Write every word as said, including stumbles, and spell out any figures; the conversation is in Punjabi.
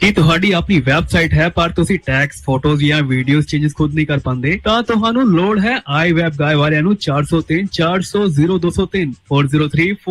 ਕੀ ਤੁਹਾਡੀ ਆਪਣੀ ਵੈਬਸਾਈਟ ਹੈ ਪਰ ਤੁਸੀਂ ਟੈਕਸ, ਫੋਟੋਜ਼ ਜਾਂ ਵੀਡੀਓਜ਼ ਚੇਂਜਸ ਖੁਦ ਨਹੀਂ ਕਰ ਪਾਉਂਦੇ? ਤਾਂ ਤੁਹਾਨੂੰ ਲੋੜ ਹੈ ਆਈ ਵੈਬ ਗਾਏ ਵਾਲਿਆਂ ਨੂੰ ਚਾਰ ਸੌ ਤਿੰਨ ਚਾਰ ਸੌ ਜ਼ੀਰੋ ਦੋ ਸੌ ਤਿੰਨ ਚਾਰ ਜ਼ੀਰੋ ਥ੍ਰੀ